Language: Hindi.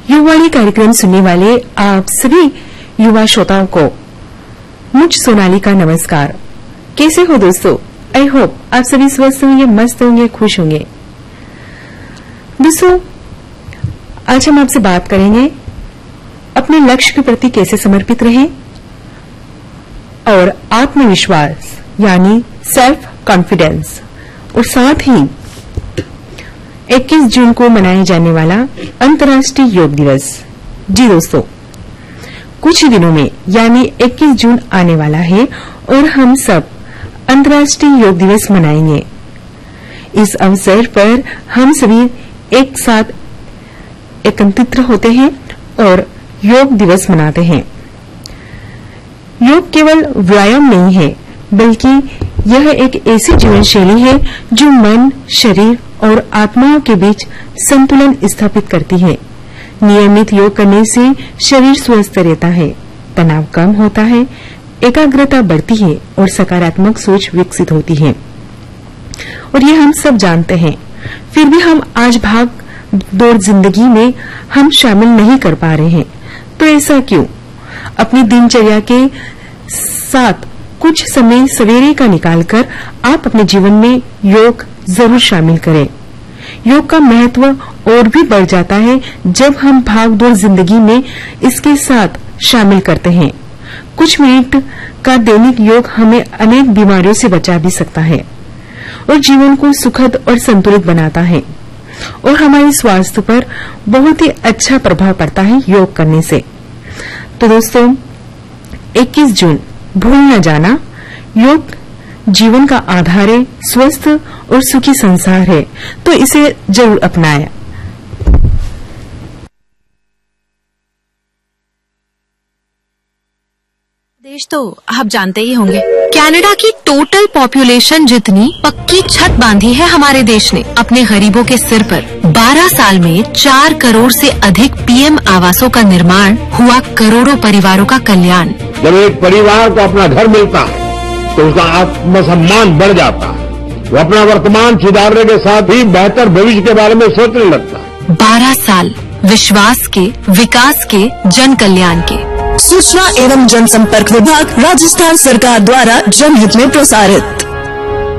युवावाणी कार्यक्रम सुनने वाले आप सभी युवा श्रोताओं को मुझ सोनाली का नमस्कार। कैसे हो दोस्तों? आई होप आप सभी स्वस्थ होंगे, मस्त होंगे, खुश होंगे। दोस्तों, आज हम आपसे बात करेंगे अपने लक्ष्य के प्रति कैसे समर्पित रहें और आत्मविश्वास यानी सेल्फ कॉन्फिडेंस, और साथ ही 21 जून को मनाए जाने वाला अंतर्राष्ट्रीय योग दिवस। जी दोस्तों, कुछ ही दिनों में यानी 21 जून आने वाला है और हम सब अंतर्राष्ट्रीय योग दिवस मनाएंगे। इस अवसर पर हम सभी एक साथ एकत्रित होते हैं और योग दिवस मनाते हैं। योग केवल व्यायाम नहीं है, बल्कि यह एक ऐसी जीवन शैली है जो मन, शरीर और आत्मा के बीच संतुलन स्थापित करती है। नियमित योग करने से शरीर स्वस्थ रहता है, तनाव कम होता है, एकाग्रता बढ़ती है और सकारात्मक सोच विकसित होती है। और ये हम सब जानते हैं, फिर भी हम आज भाग दौड़ जिंदगी में हम शामिल नहीं कर पा रहे हैं। तो ऐसा क्यों? अपनी दिनचर्या के साथ कुछ समय सवेरे का निकालकर आप अपने जीवन में योग जरूर शामिल करें। योग का महत्व और भी बढ़ जाता है जब हम भागदौड़ जिंदगी में इसके साथ शामिल करते हैं। कुछ मिनट का दैनिक योग हमें अनेक बीमारियों से बचा भी सकता है और जीवन को सुखद और संतुलित बनाता है, और हमारे स्वास्थ्य पर बहुत ही अच्छा प्रभाव पड़ता है योग करने से। तो दोस्तों, 21 जून भूल न जाना, योग जीवन का आधार है, स्वस्थ और सुखी संसार है, तो इसे जरूर अपनाएं। देश तो आप जानते ही होंगे, कनाडा की टोटल पॉपुलेशन जितनी पक्की छत बांधी है हमारे देश ने अपने गरीबों के सिर पर। 12 साल में 4 करोड़ से अधिक पीएम आवासों का निर्माण हुआ, करोड़ों परिवारों का कल्याण। जब एक परिवार को अपना घर मिलता है तो उसका आत्मसम्मान बढ़ जाता है, वो अपना वर्तमान सुधारने के साथ ही बेहतर भविष्य के बारे में सोचने लगता है। 12 साल विश्वास के, विकास के, जन कल्याण के। सूचना एवं जनसंपर्क विभाग, राजस्थान सरकार द्वारा जनहित में प्रसारित।